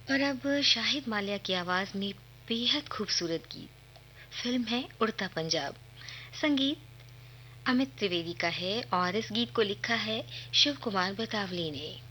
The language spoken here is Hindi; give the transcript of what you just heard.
और अब शाहिद माल्या की आवाज में बेहद खूबसूरत गीत। फिल्म है उड़ता पंजाब। संगीत अमित त्रिवेदी का है और इस गीत को लिखा है शिव कुमार बटावली ने।